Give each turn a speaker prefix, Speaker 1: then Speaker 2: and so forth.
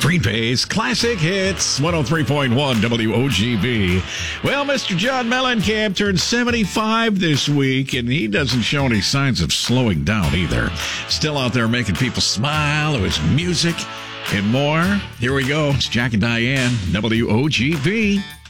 Speaker 1: Green Bay's Classic Hits, 103.1 WOGB. Well, Mr. John Mellencamp turned 75 this week, and he doesn't show any signs of slowing down either. Still out there making people smile to his music and more. Here we go. It's Jack and Diane, WOGB.